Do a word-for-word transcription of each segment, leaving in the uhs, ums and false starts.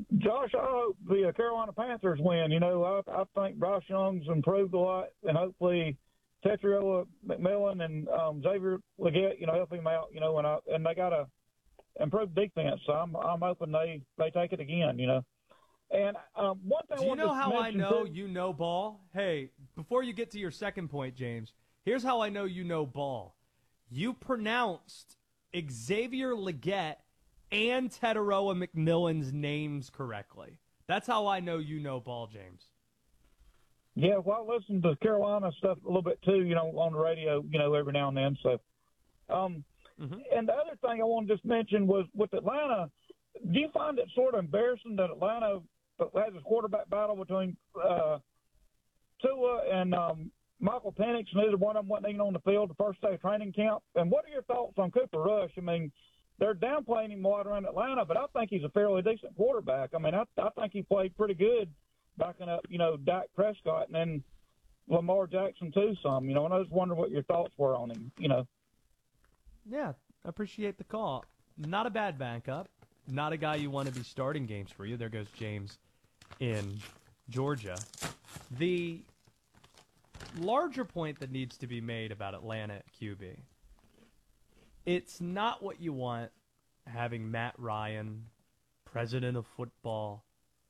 Josh, I hope the uh, Carolina Panthers win. You know, I, I think Bryce Young's improved a lot, and hopefully Tetriola McMillan and um, Xavier Leggett, you know, help him out. You know, and I, and they got a improved defense, so I'm I'm hoping they they take it again. You know, and um, one thing. Do I you want know to how I mention know too, you know ball? Hey, before you get to your second point, James, here's how I know you know ball. You pronounced Xavier Leggett and Teteroa McMillan's names correctly. That's how I know you know ball, James. Yeah, well, I listen to Carolina stuff a little bit too, you know, on the radio, you know, every now and then. So, um, mm-hmm. And the other thing I want to just mention was with Atlanta, do you find it sort of embarrassing that Atlanta has a quarterback battle between uh, Tua and um, Michael Penix, and neither one of them wasn't even on the field the first day of training camp? And what are your thoughts on Cooper Rush? I mean, they're downplaying him a lot around Atlanta, but I think he's a fairly decent quarterback. I mean, I, I think he played pretty good backing up, you know, Dak Prescott and then Lamar Jackson too some, you know, and I was wondering what your thoughts were on him, you know. Yeah, I appreciate the call. Not a bad backup. Not a guy you want to be starting games for you. There goes James in Georgia. The larger point that needs to be made about Atlanta at Q B, it's not what you want having Matt Ryan, president of football,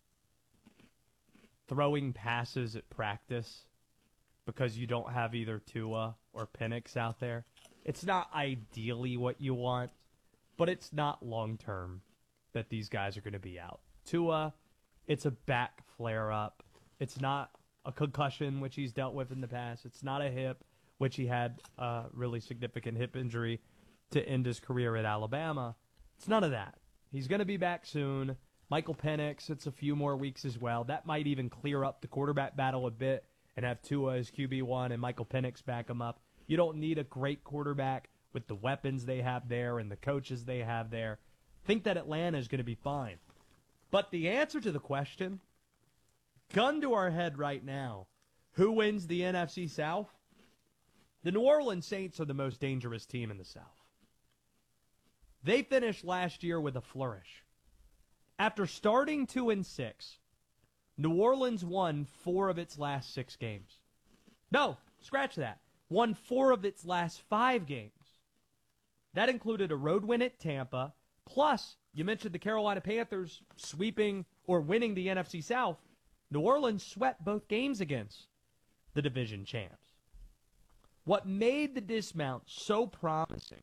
throwing passes at practice because you don't have either Tua or Penix out there. It's not ideally what you want, but it's not long-term that these guys are going to be out. Tua, it's a back flare-up. It's not a concussion, which he's dealt with in the past. It's not a hip, which he had a really significant hip injury to end his career at Alabama. It's none of that. He's going to be back soon. Michael Penix, it's a few more weeks as well. That might even clear up the quarterback battle a bit and have Tua as Q B one and Michael Penix back him up. You don't need a great quarterback with the weapons they have there and the coaches they have there. Think that Atlanta is going to be fine. But the answer to the question, gun to our head right now, who wins the N F C South? The New Orleans Saints are the most dangerous team in the South. They finished last year with a flourish. After starting two and six, New Orleans won four of its last six games. No, scratch that. Won four of its last five games. That included a road win at Tampa. Plus, you mentioned the Carolina Panthers sweeping or winning the N F C South. New Orleans swept both games against the division champs. What made the dismount so promising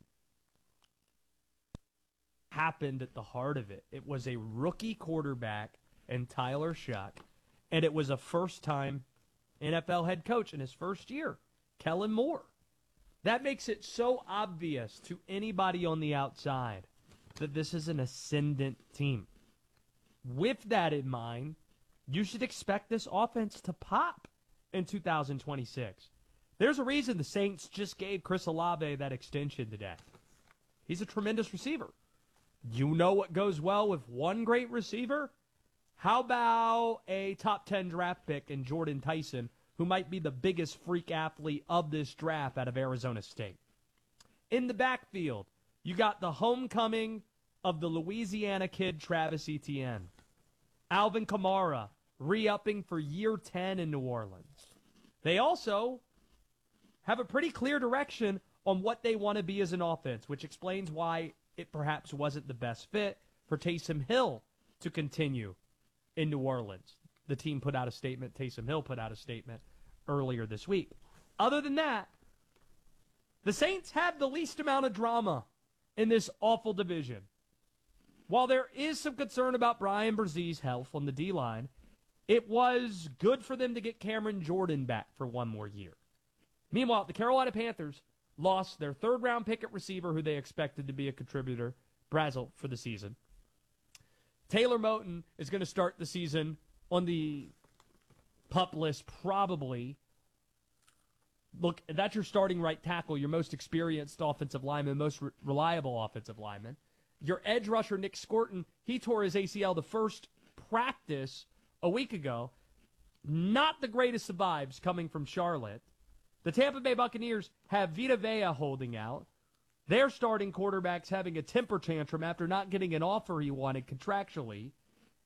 happened at the heart of it. It was a rookie quarterback in Tyler Shuck, and it was a first-time N F L head coach in his first year, Kellen Moore. That makes it so obvious to anybody on the outside that this is an ascendant team. With that in mind, you should expect this offense to pop in two thousand twenty-six. There's a reason the Saints just gave Chris Olave that extension today. He's a tremendous receiver. You know what goes well with one great receiver? How about a top ten draft pick in Jordan Tyson, who might be the biggest freak athlete of this draft out of Arizona State? In the backfield, you got the homecoming of the Louisiana kid, Travis Etienne. Alvin Kamara, re-upping for year ten in New Orleans. They also have a pretty clear direction on what they want to be as an offense, which explains why it perhaps wasn't the best fit for Taysom Hill to continue in New Orleans. The team put out a statement. Taysom Hill put out a statement earlier this week. Other than that, the Saints have the least amount of drama in this awful division. While there is some concern about Brian Brzez's health on the D-line, it was good for them to get Cameron Jordan back for one more year. Meanwhile, the Carolina Panthers lost their third-round pick at receiver, who they expected to be a contributor, Brazel, for the season. Taylor Moton is going to start the season on the PUP list probably. Look, that's your starting right tackle, your most experienced offensive lineman, most re- reliable offensive lineman. Your edge rusher, Nick Scorton, he tore his A C L the first practice a week ago. Not the greatest of vibes coming from Charlotte. The Tampa Bay Buccaneers have Vita Vea holding out. Their starting quarterback's having a temper tantrum after not getting an offer he wanted contractually